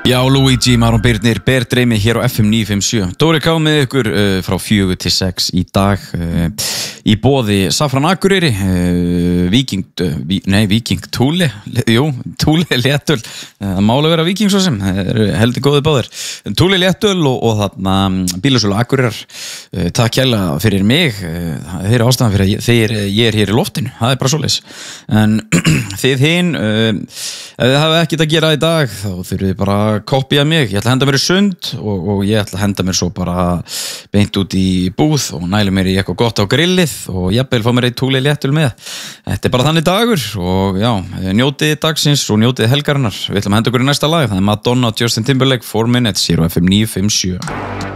Já, Luigi, Maron Birnir, Ber Dreimi hér á FM 957. Dóri K með ykkur frá 4 til 6 í dag í boði Safran Akureyri, Víking Túli, Túli Léttöl, það máli vera Víking svo sem, heldur góði báðir. Túli Léttöl og þarna Bílasölu Akureyrar, takk kærlega fyrir mig, þeir eru ástæðan fyrir þegar ég er hér í loftinu, það er bara svoleiðis. En þið hinn, ef þið hafa ekkert að gera í dag, þá þurfið þið bara að kopja mig. Ég ætla að henda mér í sund og ég ætla að henda mér svo bara beint út í búð og næla mér í eitthvað gott á grillið og jafnvel fá mér eitt Túli Léttöl með. Þetta er bara þannig dagur og já, njótið dagsins og njótið helgarinnar. Við ætlum að henda okkur í næsta lag. Það er Madonna og Justin Timberlake, 4 Minutes hér á FM 957.